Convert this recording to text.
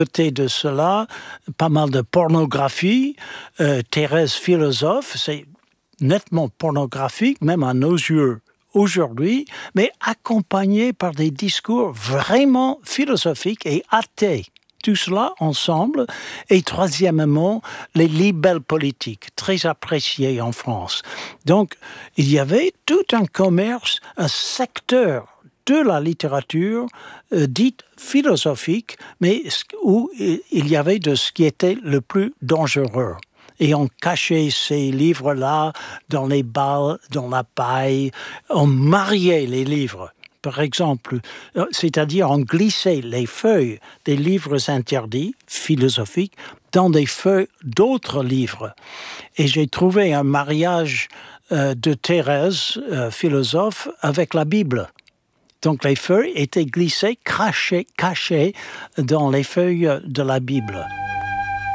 Côté de cela, pas mal de pornographie. Thérèse philosophe, c'est nettement pornographique, même à nos yeux aujourd'hui, mais accompagné par des discours vraiment philosophiques et athées. Tout cela ensemble. Et troisièmement, les libelles politiques, très appréciés en France. Donc, il y avait tout un commerce, un secteur de la littérature dite philosophique, mais où il y avait de ce qui était le plus dangereux. Et on cachait ces livres-là dans les balles, dans la paille. On mariait les livres, par exemple. C'est-à-dire on glissait les feuilles des livres interdits, philosophiques, dans des feuilles d'autres livres. Et j'ai trouvé un mariage de Thérèse, philosophe, avec la Bible. Donc les feuilles étaient glissées, cachées dans les feuilles de la Bible.